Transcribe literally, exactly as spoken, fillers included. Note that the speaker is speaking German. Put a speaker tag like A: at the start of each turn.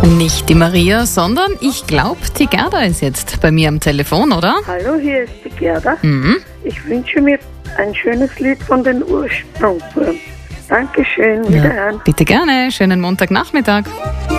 A: Nicht die Maria, sondern ich glaube, die Gerda ist jetzt bei mir am Telefon, oder?
B: Hallo, hier ist die Gerda.
A: Mhm.
B: Ich wünsche mir ein schönes Lied von den Ursprungswürmern. Dankeschön,
A: Ja,
B: wiederhören.
A: bitte gerne, schönen Montagnachmittag.